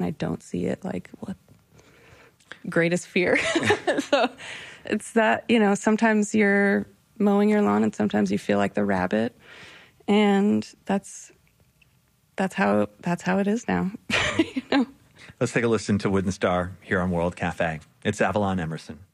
and I don't see it, like, what greatest fear. So it's that, sometimes you're mowing your lawn and sometimes you feel like the rabbit, and that's how it is now. Let's take a listen to Wooden Star here on World Cafe. It's Avalon Emerson.